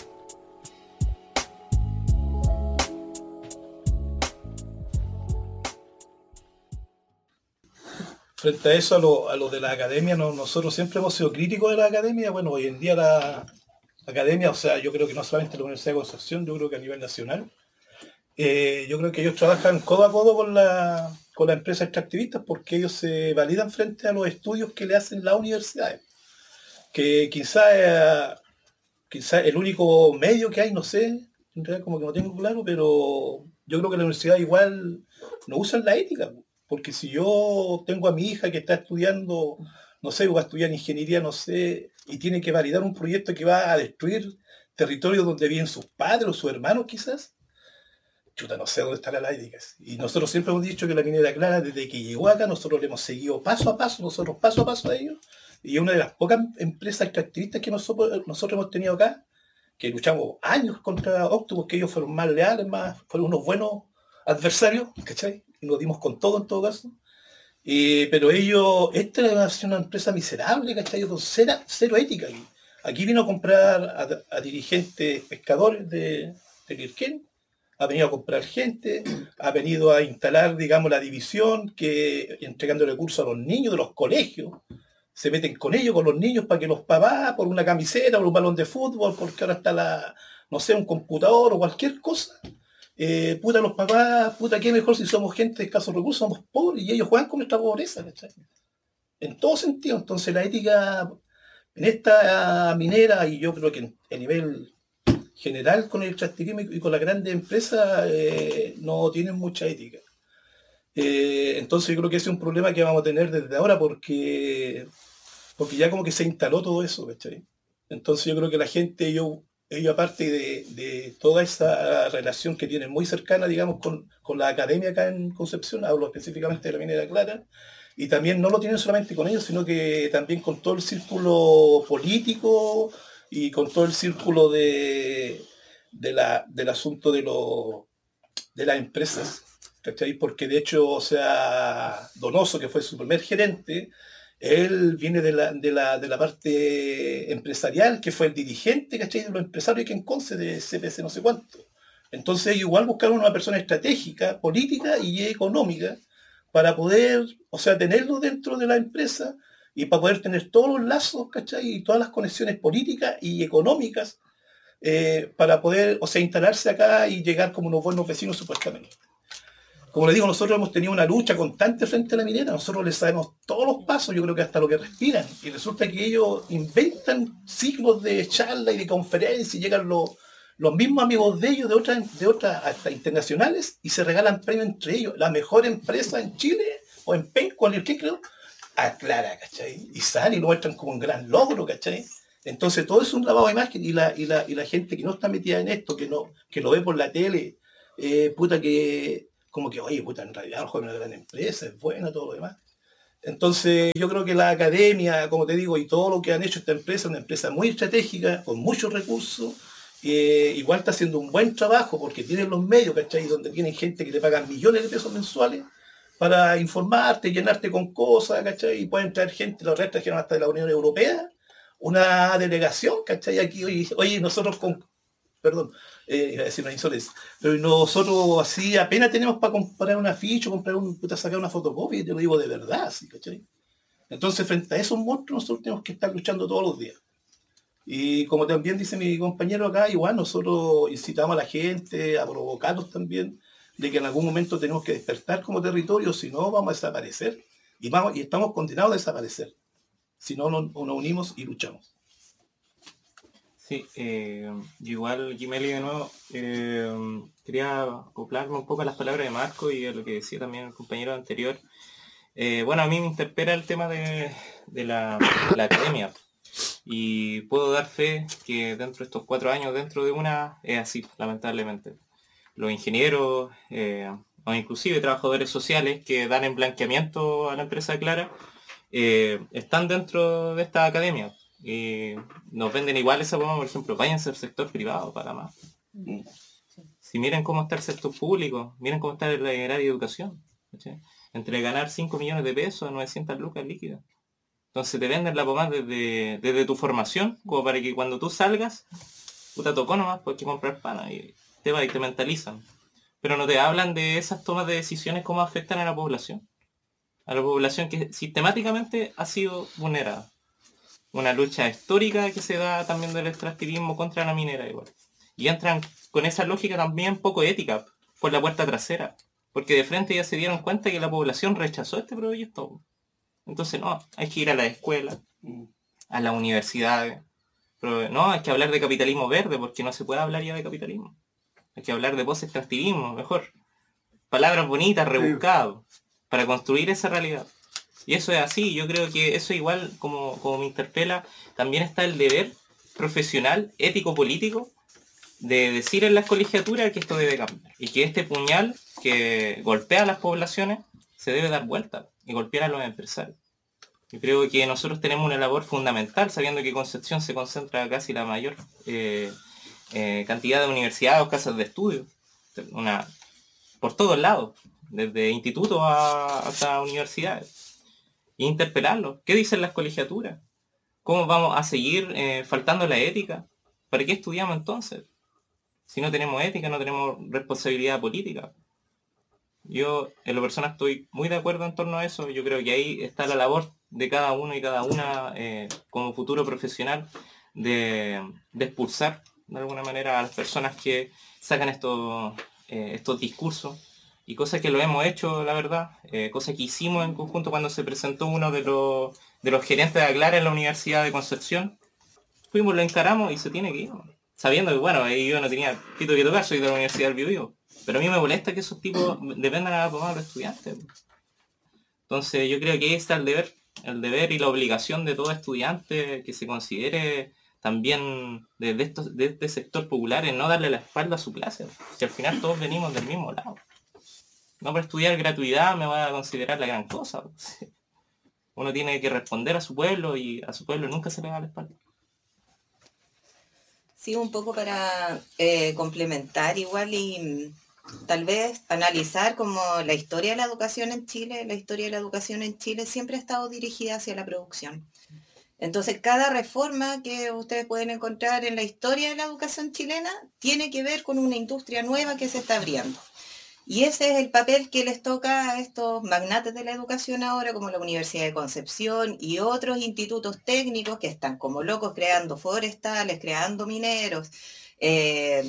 Frente a eso, a lo, a lo de la academia, no, nosotros siempre hemos sido críticos de la academia. Bueno, hoy en día la academia, o sea, yo creo que no solamente la Universidad de Concepción, yo creo que a nivel nacional, eh, yo creo que ellos trabajan codo a codo con la, con las empresas extractivistas, porque ellos se validan frente a los estudios que le hacen las universidades. Que quizá, eh, quizá el único medio que hay, no sé, en realidad como que no tengo claro, pero yo creo que la universidad igual no usan la ética. Porque si yo tengo a mi hija que está estudiando, no sé, va a estudiar ingeniería, no sé, y tiene que validar un proyecto que va a destruir territorios donde viven sus padres o sus hermanos quizás, chuta, no sé dónde estará la ética. Y nosotros siempre hemos dicho que la minera clara, desde que llegó acá, nosotros le hemos seguido paso a paso, nosotros paso a paso a ellos, y es una de las pocas empresas extractivistas que nosotros, nosotros hemos tenido acá, que luchamos años contra Octopus, que ellos fueron más leales, más, fueron unos buenos adversarios, ¿cachai? Y nos dimos con todo en todo caso. Eh, pero ellos, esta es una empresa miserable, ¿cachai? Con cero, cero ética. Aquí. aquí vino a comprar a, a dirigentes pescadores de, de Lirquén, ha venido a comprar gente, ha venido a instalar, digamos, la división, que entregando recursos a los niños de los colegios, se meten con ellos, con los niños, para que los papás, por una camiseta, por un balón de fútbol, porque ahora está la, no sé, un computador o cualquier cosa, Eh, puta los papás, puta qué mejor si somos gente de escasos recursos, somos pobres y ellos juegan con nuestra pobreza, ¿cachai? En todo sentido. Entonces la ética en esta minera, y yo creo que a nivel general con el extractivismo y con las grandes empresas, eh, no tienen mucha ética. Eh, entonces yo creo que ese es un problema que vamos a tener desde ahora, porque, porque ya como que se instaló todo eso, ¿cachai? Entonces yo creo que la gente, yo ellos aparte de, de toda esa relación que tienen muy cercana, digamos, con, con la academia acá en Concepción, hablo específicamente de la minera clara, y también no lo tienen solamente con ellos, sino que también con todo el círculo político y con todo el círculo de, de la, del asunto de, lo, de las empresas, ¿cachai? Porque de hecho, o sea, Donoso, que fue su primer gerente, él viene de la, de, la, de la parte empresarial, que fue el dirigente, ¿cachai? De los empresarios que en Conce, de C P C no sé cuánto. Entonces ellos igual buscaron una persona estratégica, política y económica, para poder, o sea, tenerlo dentro de la empresa y para poder tener todos los lazos, ¿cachai? Y todas las conexiones políticas y económicas, eh, para poder, o sea, instalarse acá y llegar como unos buenos vecinos supuestamente. como le digo, nosotros hemos tenido una lucha constante frente a la minera, nosotros les sabemos todos los pasos, yo creo que hasta lo que respiran, y resulta que ellos inventan ciclos de charla y de conferencia, y llegan los, los mismos amigos de ellos, de otras, de otras hasta internacionales, y se regalan premios entre ellos. La mejor empresa en Chile, o en Penco, en el que creo, aclara, ¿cachai? Y sale y lo muestran como un gran logro, ¿cachai? Entonces todo es un lavado de imagen, y la, y la, y la gente que no está metida en esto, que no, que lo ve por la tele, eh, puta que... como que, oye, puta, en realidad el juego es una gran empresa, es bueno, todo lo demás. Entonces, yo creo que la academia, como te digo, y todo lo que han hecho esta empresa, una empresa muy estratégica, con muchos recursos, eh, igual está haciendo un buen trabajo, porque tienen los medios, ¿cachai? Donde tienen gente que te pagan millones de pesos mensuales para informarte, llenarte con cosas, ¿cachai? Y pueden traer gente, los restos trajeron hasta de la Unión Europea, una delegación, ¿cachai? Aquí, oye, oye nosotros con... Perdón, eh, iba a decir una insolencia, pero nosotros así apenas tenemos para comprar una ficha, comprar un, puta, sacar una fotocopia, y te lo digo de verdad, ¿sí? ¿Cachai? Entonces, frente a esos monstruos, nosotros tenemos que estar luchando todos los días. Y como también dice mi compañero acá, igual nosotros incitamos a la gente, a provocarlos también, de que en algún momento tenemos que despertar como territorio, si no vamos a desaparecer, y, vamos, y estamos condenados a desaparecer, si no nos, nos unimos y luchamos. Sí, eh, igual, Gimeli, de nuevo, eh, quería acoplarme un poco a las palabras de Marco y a lo que decía también el compañero anterior. Eh, bueno, a mí me interpela el tema de, de la, la academia, y puedo dar fe que dentro de estos cuatro años, dentro de una, es así, lamentablemente. Los ingenieros, eh, o inclusive trabajadores sociales que dan en blanqueamiento a la empresa Clara, eh, están dentro de esta academia. Y nos venden igual esa broma, por ejemplo, váyanse al sector privado para más. Si miren cómo está el sector público, miren cómo está el área de educación, ¿sí? Entre ganar cinco millones de pesos a novecientas lucas líquidas. Entonces te venden la pomada desde, desde tu formación, como para que cuando tú salgas, puta tocó nomás, pues hay que comprar pan, y te va y te mentalizan. Pero no te hablan de esas tomas de decisiones, cómo afectan a la población. A la población que sistemáticamente ha sido vulnerada. Una lucha histórica que se da también del extractivismo contra la minera igual. Y entran con esa lógica también poco ética, por la puerta trasera. Porque de frente ya se dieron cuenta que la población rechazó este proyecto. Entonces no, hay que ir a la escuela, a las universidades. Pero no, hay que hablar de capitalismo verde, porque no se puede hablar ya de capitalismo. Hay que hablar de post-extractivismo, mejor. Palabras bonitas, rebuscadas, para construir esa realidad. Y eso es así, yo creo que eso igual, como, como me interpela, también está el deber profesional, ético-político, de decir en las colegiaturas que esto debe cambiar. Y que este puñal que golpea a las poblaciones se debe dar vuelta y golpear a los empresarios. Yo creo que nosotros tenemos una labor fundamental, sabiendo que Concepción se concentra casi la mayor eh, eh, cantidad de universidades o casas de estudio, una, por todos lados, desde institutos a, hasta universidades. E interpelarlos. ¿Qué dicen las colegiaturas? ¿Cómo vamos a seguir eh, faltando la ética? ¿Para qué estudiamos entonces? Si no tenemos ética, no tenemos responsabilidad política. Yo, en lo personal, estoy muy de acuerdo en torno a eso. Yo creo que ahí está la labor de cada uno y cada una, eh, como futuro profesional, de, de expulsar, de alguna manera, a las personas que sacan estos, eh, estos discursos. Y cosas que lo hemos hecho, la verdad, eh, cosas que hicimos en conjunto cuando se presentó uno de los, de los gerentes de Aclara en la Universidad de Concepción. Fuimos, lo encaramos y se tiene que ir, sabiendo que, bueno, ahí yo no tenía pito que tocar, soy de la Universidad del Biobío. Pero a mí me molesta que esos tipos dependan a la pomada de los estudiantes. Entonces yo creo que ahí está el deber, el deber y la obligación de todo estudiante que se considere también de, de, estos, de este sector popular en no darle la espalda a su clase. Si al final todos venimos del mismo lado. No por estudiar gratuidad me va a considerar la gran cosa. Uno tiene que responder a su pueblo y a su pueblo nunca se le da la espalda. Sí, un poco para eh, complementar igual y tal vez analizar como la historia de la educación en Chile. La historia de la educación en Chile siempre ha estado dirigida hacia la producción. Entonces, cada reforma que ustedes pueden encontrar en la historia de la educación chilena tiene que ver con una industria nueva que se está abriendo. Y ese es el papel que les toca a estos magnates de la educación ahora, como la Universidad de Concepción y otros institutos técnicos que están como locos creando forestales, creando mineros, eh,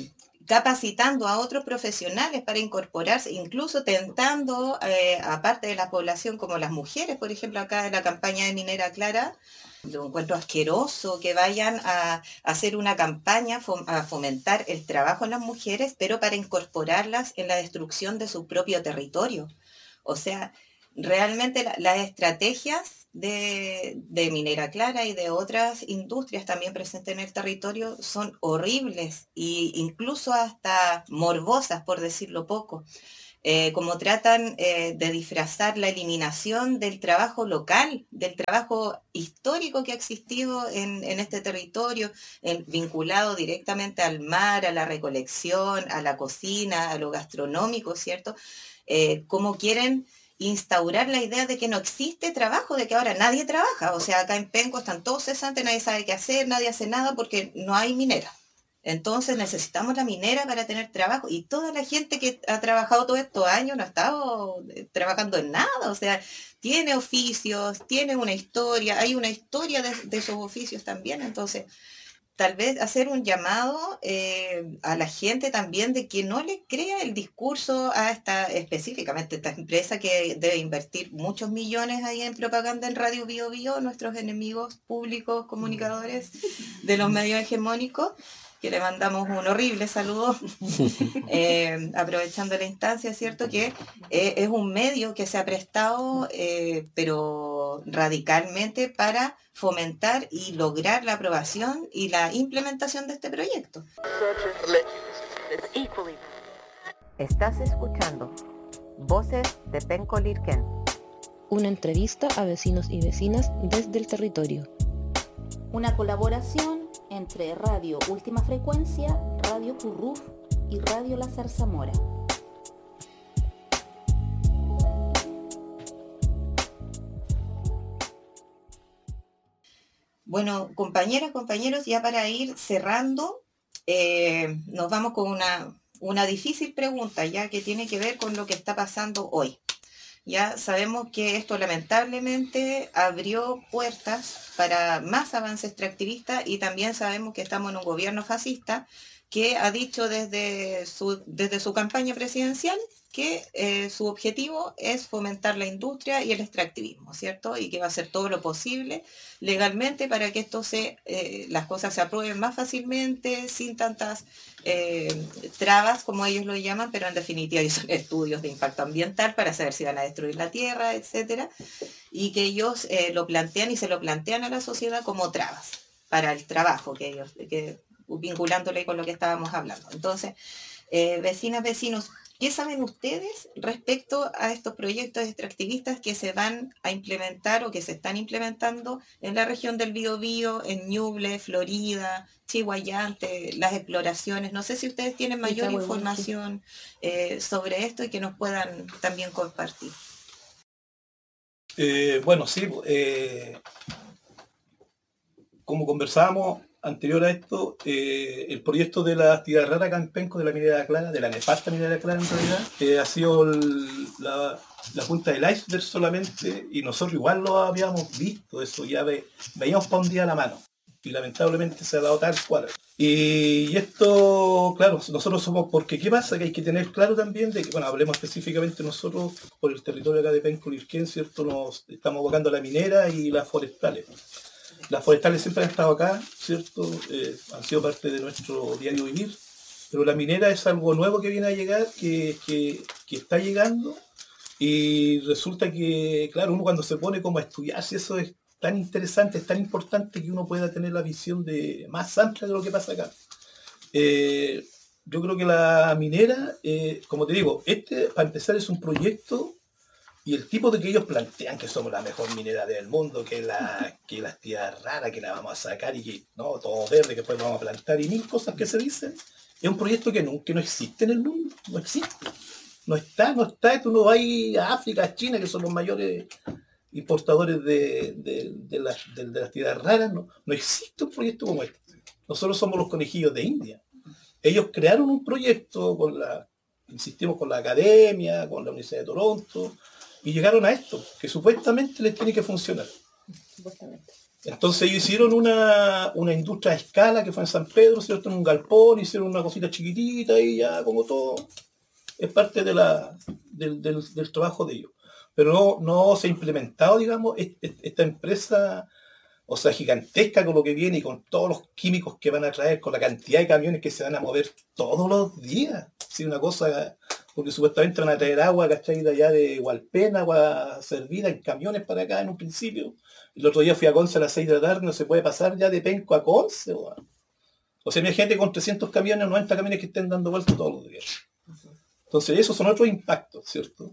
capacitando a otros profesionales para incorporarse, incluso tentando eh, a parte de la población como las mujeres, por ejemplo, acá en la campaña de Minera Clara, lo encuentro asqueroso que vayan a, a hacer una campaña fom a fomentar el trabajo en las mujeres, pero para incorporarlas en la destrucción de su propio territorio. O sea, realmente la, las estrategias de, de Minera Clara y de otras industrias también presentes en el territorio son horribles e incluso hasta morbosas, por decirlo poco. Eh, como tratan eh, de disfrazar la eliminación del trabajo local, del trabajo histórico que ha existido en, en este territorio, en, vinculado directamente al mar, a la recolección, a la cocina, a lo gastronómico, ¿cierto? Eh, como quieren instaurar la idea de que no existe trabajo, de que ahora nadie trabaja. O sea, acá en Penco están todos cesantes, nadie sabe qué hacer, nadie hace nada porque no hay minera. Entonces necesitamos la minera para tener trabajo y toda la gente que ha trabajado todos estos años no ha estado trabajando en nada, o sea, tiene oficios, tiene una historia, hay una historia de, de esos oficios también, entonces tal vez hacer un llamado eh, a la gente también de que no le crea el discurso a esta, específicamente esta empresa que debe invertir muchos millones ahí en propaganda en Radio Bio Bio, nuestros enemigos públicos, comunicadores de los medios hegemónicos, que le mandamos un horrible saludo, eh, aprovechando la instancia, ¿cierto? Que eh, es un medio que se ha prestado, eh, pero radicalmente para fomentar y lograr la aprobación y la implementación de este proyecto. Estás escuchando Voces de Penco Lirquén. Una entrevista a vecinos y vecinas desde el territorio. Una colaboración entre Radio Última Frecuencia, Radio Curruf y Radio La Zarzamora. Bueno, compañeras, compañeros, ya para ir cerrando, eh, nos vamos con una, una difícil pregunta, ya que tiene que ver con lo que está pasando hoy. Ya sabemos que esto lamentablemente abrió puertas para más avance extractivista y también sabemos que estamos en un gobierno fascista que ha dicho desde su, desde su campaña presidencial que eh, su objetivo es fomentar la industria y el extractivismo, ¿cierto? Y que va a hacer todo lo posible legalmente para que esto se, eh, las cosas se aprueben más fácilmente, sin tantas eh, trabas, como ellos lo llaman, pero en definitiva son estudios de impacto ambiental para saber si van a destruir la tierra, etcétera, y que ellos eh, lo plantean y se lo plantean a la sociedad como trabas para el trabajo que ellos, que, vinculándole con lo que estábamos hablando. Entonces, eh, vecinas, vecinos, ¿qué saben ustedes respecto a estos proyectos extractivistas que se van a implementar o que se están implementando en la región del Biobío, en Ñuble, Florida, Chihuayante, las exploraciones? No sé si ustedes tienen mayor información eh, sobre esto y que nos puedan también compartir. Eh, bueno, sí, eh, como conversábamos anterior a esto, eh, el proyecto de la actividad rara acá en Penco, de la minera clara, de la nefasta minera clara en realidad, eh, ha sido el, la, la punta del iceberg solamente, y nosotros igual lo habíamos visto, eso ya ve, veíamos para un día a la mano, y lamentablemente se ha dado tal cual. Y, y esto, claro, nosotros somos, porque ¿qué pasa? Que hay que tener claro también de que, bueno, hablemos específicamente nosotros por el territorio acá de Penco Lirquén, ¿cierto? Nos estamos abocando a la minera y las forestales. Las forestales siempre han estado acá, ¿cierto? Eh, han sido parte de nuestro diario vivir, pero la minera es algo nuevo que viene a llegar, que, que, que está llegando, y resulta que, claro, uno cuando se pone como a estudiar, si eso es tan interesante, es tan importante que uno pueda tener la visión de más amplia de lo que pasa acá. Eh, yo creo que la minera, eh, como te digo, este, para empezar, es un proyecto. Y el tipo de que ellos plantean que somos la mejor minera del mundo, que la que las tierras raras, que la vamos a sacar y que no, todo verde, que después vamos a plantar y mil cosas que se dicen, es un proyecto que no, que no existe en el mundo, no existe. No está, no está, tú no vas a África, a China, que son los mayores importadores de, de, de, las, de, de las tierras raras, no, no existe un proyecto como este. Nosotros somos los conejillos de India. Ellos crearon un proyecto con la, insistimos, con la academia, con la Universidad de Toronto, y llegaron a esto, que supuestamente les tiene que funcionar. Supuestamente. Entonces ellos hicieron una, una industria a escala que fue en San Pedro, ¿cierto? En un galpón, hicieron una cosita chiquitita y ya como todo. Es parte de la, del, del, del trabajo de ellos. Pero no, no se ha implementado, digamos, esta empresa, o sea, gigantesca con lo que viene y con todos los químicos que van a traer, con la cantidad de camiones que se van a mover todos los días. Sí, una cosa, porque supuestamente van a traer agua, ¿cachai? De allá de Hualpén, agua servida en camiones para acá en un principio. El otro día fui a Conce a las seis de la tarde, no se puede pasar ya de Penco a Conce. O, o sea, imagínate con trescientos camiones, noventa camiones que estén dando vueltas todos los días. Entonces esos son otros impactos, ¿cierto?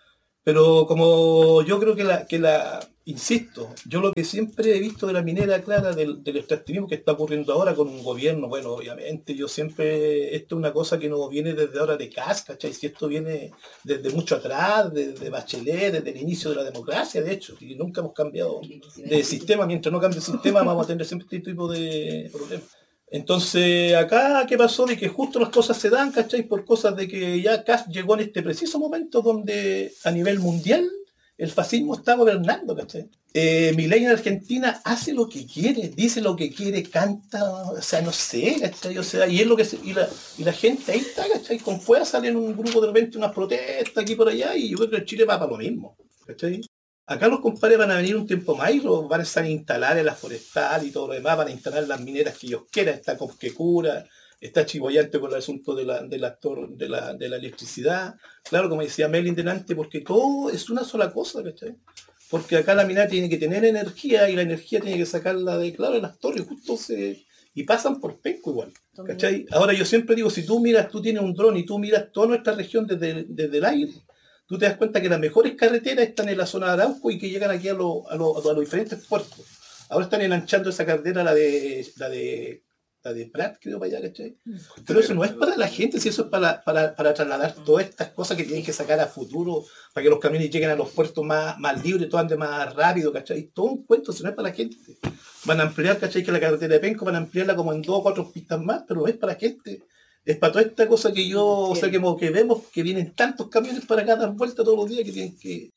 Pero como yo creo que la, que la, insisto, yo lo que siempre he visto de la minera clara, del, del extractivismo que está ocurriendo ahora con un gobierno, bueno, obviamente yo siempre, esto es una cosa que no viene desde ahora de Kass, ¿cachai? Si esto viene desde mucho atrás, desde Bachelet, desde el inicio de la democracia, de hecho, y nunca hemos cambiado de sistema, mientras no cambie el sistema vamos a tener siempre este tipo de problemas. Entonces, acá, ¿qué pasó? De que justo las cosas se dan, ¿cachai? Por cosas de que ya Kass llegó en este preciso momento donde a nivel mundial el fascismo está gobernando, ¿cachai? Eh, Milei en Argentina hace lo que quiere, dice lo que quiere, canta, o sea, no sé, ¿cachai? O sea, y es lo que se, y, la, y la gente ahí está, ¿cachai? Con fuera salen un grupo de repente unas protestas aquí por allá y yo creo que Chile va para lo mismo, ¿cachai? Acá los compadres van a venir un tiempo más y los van a estar a instalar en las forestales y todo lo demás, van a instalar las mineras que ellos quieran, está Cosquecura, está Chiboyante con el asunto de la, del actor, de la, de la electricidad, claro, como decía Melin delante, porque todo es una sola cosa, ¿cachai? Porque acá la minera tiene que tener energía y la energía tiene que sacarla de, claro, de las torres, justo se... y pasan por Penco igual, ¿cachai? Ahora yo siempre digo, si tú miras, tú tienes un dron y tú miras toda nuestra región desde, desde el aire, tú te das cuenta que las mejores carreteras están en la zona de Arauco y que llegan aquí a, lo, a, lo, a los diferentes puertos. Ahora están enanchando esa carretera, la de la de, la de Prat, creo, para allá, ¿cachai? Pero eso no es para la gente, si eso es para, para, para trasladar todas estas cosas que tienen que sacar a futuro, para que los camiones lleguen a los puertos más, más libres, todo ande más rápido, ¿cachai? Todo un cuento, eso no es para la gente. Van a ampliar, ¿cachai? Que la carretera de Penco van a ampliarla como en dos o cuatro pistas más, pero no es para la gente. Es para toda esta cosa que yo, o sea, que, que vemos que vienen tantos camiones para acá, dar vuelta todos los días que tienen que...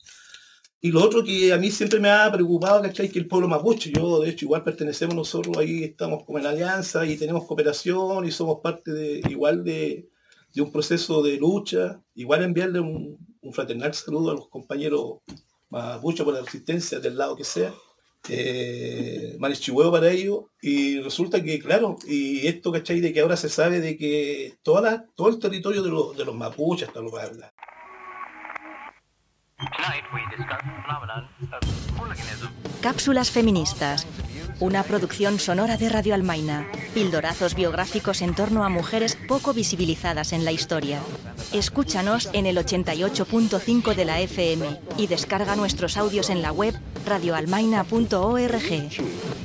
Y lo otro que a mí siempre me ha preocupado, ¿cachai? Que el pueblo mapuche, yo de hecho igual pertenecemos nosotros, ahí estamos como en alianza y tenemos cooperación y somos parte de igual de, de un proceso de lucha, igual enviarle un, un fraternal saludo a los compañeros mapuche por la resistencia del lado que sea. Eh, Marichihueo para ello, y resulta que claro, y esto, ¿cachai? De que ahora se sabe de que toda la, todo el territorio de los, de los mapuches hasta los habla. Cápsulas feministas, una producción sonora de Radio Almaina, pildorazos biográficos en torno a mujeres poco visibilizadas en la historia. Escúchanos en el ochenta y ocho punto cinco de la F M y descarga nuestros audios en la web radio almaina punto org.